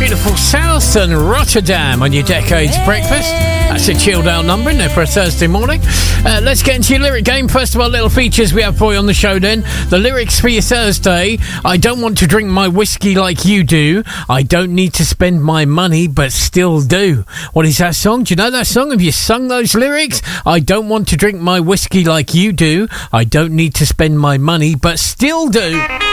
Beautiful South and Rotterdam on your Decades Breakfast. That's a chilled out number, isn't it, for a Thursday morning? Let's get into your lyric game. First of all, little features we have for you on the show then. The lyrics for your Thursday. I don't want to drink my whiskey like you do. I don't need to spend my money, but still do. What is that song? Do you know that song? Have you sung those lyrics? I don't want to drink my whiskey like you do. I don't need to spend my money, but still do.